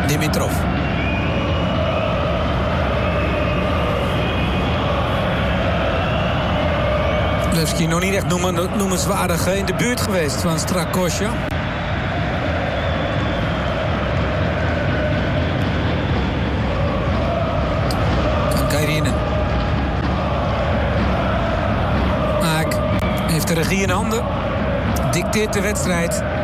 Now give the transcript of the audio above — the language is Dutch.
Dimitrov. Levski nog niet echt noemenswaardig in de buurt geweest van Strakosja. Kairinen. Aak heeft de regie in handen. Dicteert de wedstrijd.